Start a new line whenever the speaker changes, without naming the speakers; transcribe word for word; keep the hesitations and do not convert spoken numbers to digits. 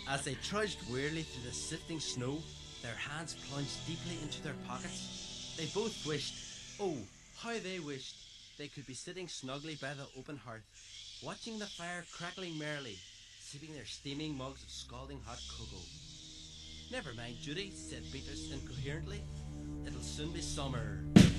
As they trudged wearily through the sifting snow, their hands plunged deeply into their pockets. They both wished, oh, how they wished, they could be sitting snugly by the open hearth, watching the fire crackling merrily, sipping their steaming mugs of scalding hot cocoa. Never mind, Judy, said Beatrice incoherently. It'll soon be summer.